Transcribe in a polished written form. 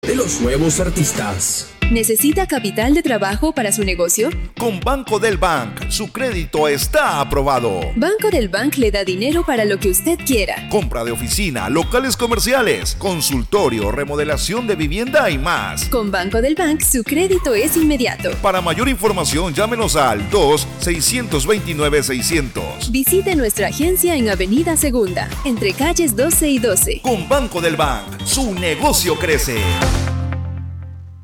de los nuevos artistas. ¿Necesita capital de trabajo para su negocio? Con Banco del Bank, su crédito está aprobado. Banco del Bank le da dinero para lo que usted quiera. Compra de oficina, locales comerciales, consultorio, remodelación de vivienda y más. Con Banco del Bank, su crédito es inmediato. Para mayor información, llámenos al 2-629-600. Visite nuestra agencia en Avenida Segunda, entre calles 12 y 12. Con Banco del Bank, su negocio crece.